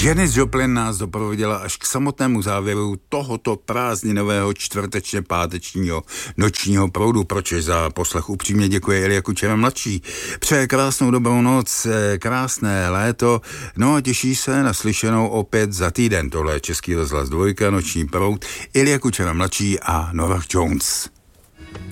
Janis Joplin nás doprovodila až k samotnému závěru tohoto prázdninového čtvrtečně pátečního nočního proudu. Proč za poslech upřímně děkuje Ilja Kučera mladší. Přeje krásnou dobrou noc, krásné léto, no a těší se na slyšenou opět za týden. Tohle je Český rozhlas 2, noční proud, Ilja Kučera mladší a Norah Jones.